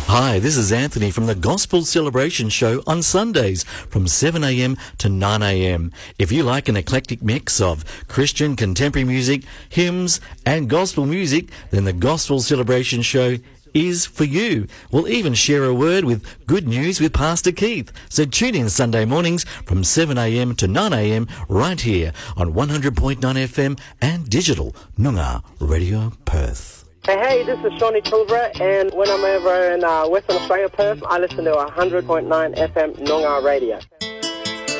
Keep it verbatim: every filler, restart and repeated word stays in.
Hi, this is Anthony from the Gospel Celebration Show on Sundays from seven a.m. to nine a.m. If you like an eclectic mix of Christian contemporary music, hymns and gospel music, then the Gospel Celebration Show is for you. We'll even share a word with good news with Pastor Keith. So tune in Sunday mornings from seven a.m. to nine a.m. right here on one hundred point nine F M and digital Noongar Radio Perth. Hey, hey, this is Shawnee Chilbra, and when I'm over in uh, Western Australia, Perth, I listen to one hundred point nine F M Noongar Radio.